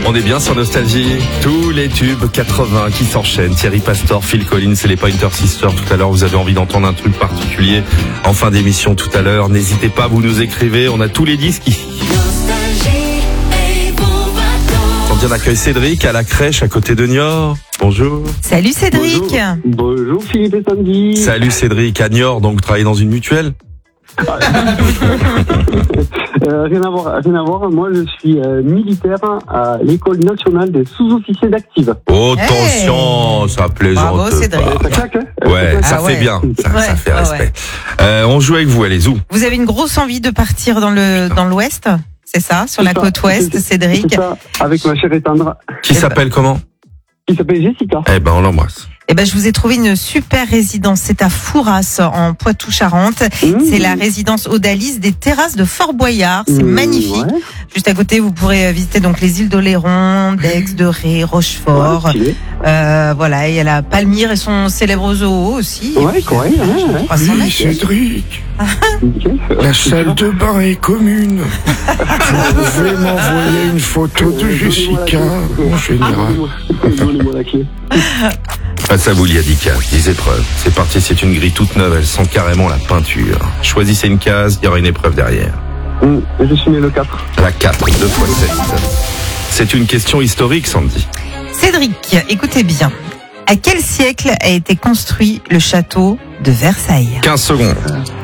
On est bien sur Nostalgie. Tous les tubes 80 qui s'enchaînent. Thierry Pastor, Phil Collins et les Pointer Sisters. Tout à l'heure, vous avez envie d'entendre un truc particulier en fin d'émission tout à l'heure. N'hésitez pas, vous nous écrivez. On a tous les disques ici. On vient d'accueillir Cédric à la crèche à côté de Niort. Bonjour. Salut Cédric. Bonjour Philippe et Sandy. Salut Cédric, à Niort, donc travaille dans une mutuelle. Rien à voir. Moi, je suis militaire à l'école nationale des sous-officiers d'active. Oh, attention, ça plaisante. Bravo Cédric. Ça claque, hein? Ouais, ça fait bien. Ça fait respect. On joue avec vous, allez, où? Vous avez une grosse envie de partir dans l'ouest, c'est ça, sur la côte ouest, Cédric? C'est ça, avec ma chère et tendre. Qui s'appelle comment? Qui s'appelle Jessica. Eh ben, on l'embrasse. Eh ben, je vous ai trouvé une super résidence. C'est à Fouras, en Poitou-Charentes. C'est la résidence Odalis des terrasses de Fort Boyard. C'est magnifique. Ouais. Juste à côté, vous pourrez visiter donc les îles d'Oléron, d'Aix, de Ré, Rochefort. Ouais, Voilà, il y a la Palmyre et son célèbre zoo aussi. ouais, correct. Ouais. 300 mètres. Cédric, Nickel. la salle de bain est commune. Vous pouvez m'envoyer une photo de Jessica en général. Donnez-moi la clé. Face à vous, Liadica, 10 épreuves. C'est parti, c'est une grille toute neuve, elle sent carrément la peinture. Choisissez une case, il y aura une épreuve derrière. Je suis né le 4. La 4, 2 fois 7. C'est une question historique, Sandy. Cédric, écoutez bien. À quel siècle a été construit le château de Versailles? 15 secondes.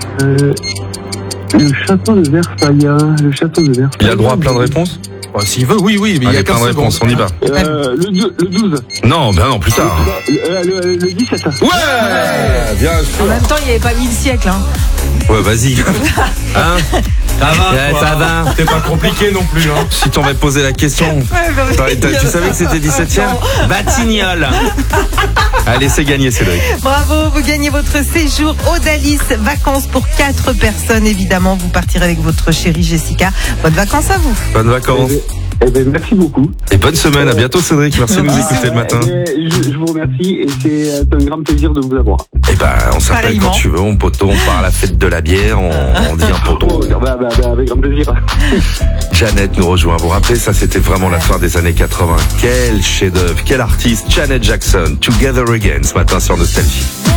Le château de Versailles. Il a droit à plein de réponses? S'il veut, oui, mais il y Allez, a plein 15 de réponses, on y va. Le 12. Non, ben non, plus tard. Le 17. Ouais, bien En sûr. même temps, il n'y avait pas 1000 siècles. Hein. Ouais, vas-y. Hein? Ça va. C'est pas compliqué non plus, hein. Si t'en avais posé la question, tu savais que c'était 17e? Batignolles. Allez, c'est gagné, Cédric. Bravo, vous gagnez votre séjour Odalis, vacances pour 4 personnes. Évidemment, vous partirez avec votre chérie Jessica. Bonnes vacances à vous. Bonnes vacances. Eh ben, merci beaucoup. Et bonne semaine. À bientôt, Cédric. Merci de nous écouter le matin. Je vous remercie et c'est un grand plaisir de vous avoir. Eh ben, on s'appelle Pareillement. quand tu veux, mon poteau. On part à la fête de la bière. On dit un poteau. Avec grand plaisir. Janet nous rejoint. Vous vous rappelez, ça c'était vraiment la fin des années 80. Quel chef-d'œuvre, quel artiste. Janet Jackson, Together Again, ce matin sur Nostalgie.